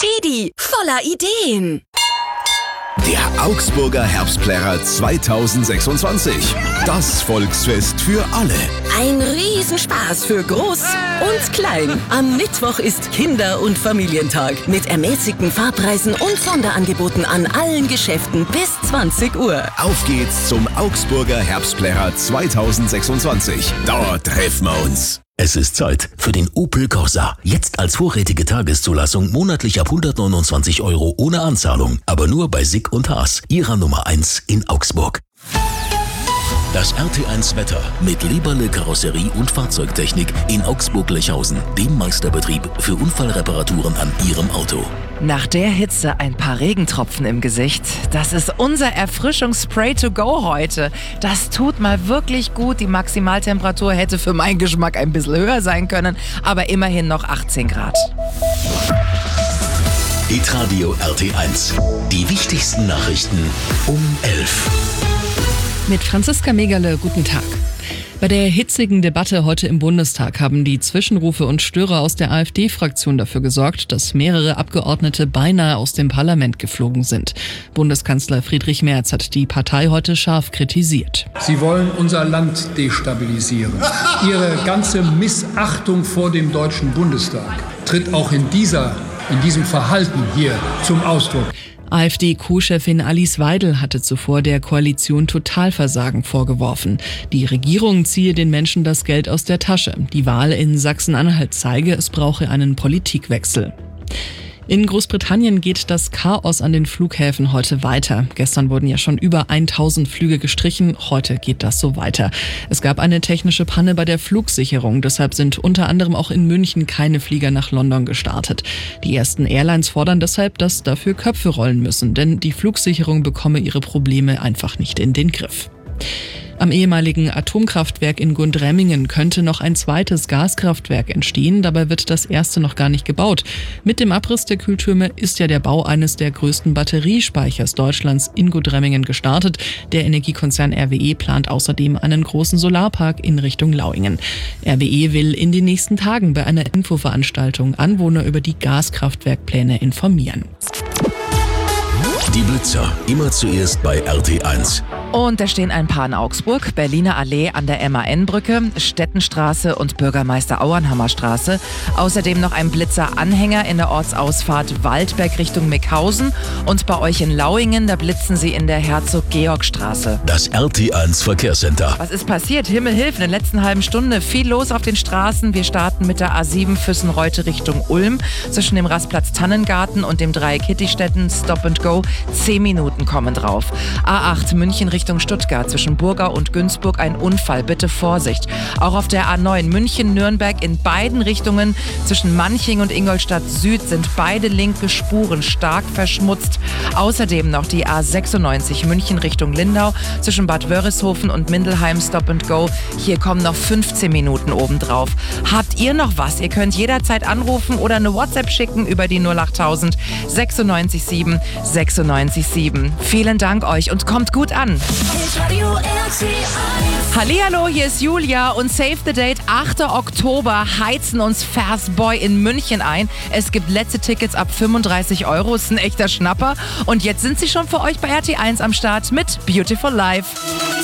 Teddy, voller Ideen. Der Augsburger Herbstplärrer 2026. Das Volksfest für alle. Ein Riesenspaß für Groß und Klein. Am Mittwoch ist Kinder- und Familientag mit ermäßigten Fahrpreisen und Sonderangeboten an allen Geschäften bis 20 Uhr. Auf geht's zum Augsburger Herbstplärrer 2026. Dort treffen wir uns. Es ist Zeit für den Opel Corsa. Jetzt als vorrätige Tageszulassung monatlich ab 129 € ohne Anzahlung. Aber nur bei Sick und Haas, ihrer Nummer 1 in Augsburg. Das RT1 Wetter mit Leberle Karosserie und Fahrzeugtechnik in Augsburg-Lechhausen, dem Meisterbetrieb für Unfallreparaturen an Ihrem Auto. Nach der Hitze ein paar Regentropfen im Gesicht. Das ist unser Erfrischungsspray to go heute. Das tut mal wirklich gut. Die Maximaltemperatur hätte für meinen Geschmack ein bisschen höher sein können, aber immerhin noch 18 Grad. Hitradio RT1. Die wichtigsten Nachrichten um 11. Mit Franziska Megerle, guten Tag. Bei der hitzigen Debatte heute im Bundestag haben die Zwischenrufe und Störer aus der AfD-Fraktion dafür gesorgt, dass mehrere Abgeordnete beinahe aus dem Parlament geflogen sind. Bundeskanzler Friedrich Merz hat die Partei heute scharf kritisiert. Sie wollen unser Land destabilisieren. Ihre ganze Missachtung vor dem Deutschen Bundestag tritt auch in diesem Verhalten hier zum Ausdruck. AfD-Co-Chefin Alice Weidel hatte zuvor der Koalition Totalversagen vorgeworfen. Die Regierung ziehe den Menschen das Geld aus der Tasche. Die Wahl in Sachsen-Anhalt zeige, es brauche einen Politikwechsel. In Großbritannien geht das Chaos an den Flughäfen heute weiter. Gestern wurden ja schon über 1000 Flüge gestrichen, heute geht das so weiter. Es gab eine technische Panne bei der Flugsicherung, deshalb sind unter anderem auch in München keine Flieger nach London gestartet. Die ersten Airlines fordern deshalb, dass dafür Köpfe rollen müssen, denn die Flugsicherung bekomme ihre Probleme einfach nicht in den Griff. Am ehemaligen Atomkraftwerk in Gundremmingen könnte noch ein zweites Gaskraftwerk entstehen, dabei wird das erste noch gar nicht gebaut. Mit dem Abriss der Kühltürme ist ja der Bau eines der größten Batteriespeichers Deutschlands in Gundremmingen gestartet. Der Energiekonzern RWE plant außerdem einen großen Solarpark in Richtung Lauingen. RWE will in den nächsten Tagen bei einer Infoveranstaltung Anwohner über die Gaskraftwerkpläne informieren. Die Blitzer, immer zuerst bei RT1. Und da stehen ein paar in Augsburg, Berliner Allee an der MAN-Brücke, Stettenstraße und Bürgermeister Auernhammer Straße. Außerdem noch ein Blitzer-Anhänger in der Ortsausfahrt Waldberg Richtung Mickhausen. Und bei euch in Lauingen, da blitzen sie in der Herzog-Georg-Straße. Das RT1 Verkehrscenter. Was ist passiert? Himmel hilf, in der letzten halben Stunde viel los auf den Straßen. Wir starten mit der A7 Füssenreute Richtung Ulm. Zwischen dem Rastplatz Tannengarten und dem Dreieck Hittistetten Stop and Go. 10 Minuten kommen drauf. A8 München Richtung Stuttgart zwischen Burgau und Günzburg ein Unfall. Bitte Vorsicht. Auch auf der A9 München-Nürnberg in beiden Richtungen zwischen Manching und Ingolstadt Süd sind beide linke Spuren stark verschmutzt. Außerdem noch die A96 München Richtung Lindau zwischen Bad Wörishofen und Mindelheim Stop and Go. Hier kommen noch 15 Minuten obendrauf. Habt ihr noch was? Ihr könnt jederzeit anrufen oder eine WhatsApp schicken über die 08000 96 7 96 7. Vielen Dank euch und kommt gut an. Hallihallo, hier ist Julia und Save the Date 8. Oktober heizen uns Fast Boy in München ein. Es gibt letzte Tickets ab 35 €, ist ein echter Schnapper. Und jetzt sind sie schon für euch bei RT1 am Start mit Beautiful Life.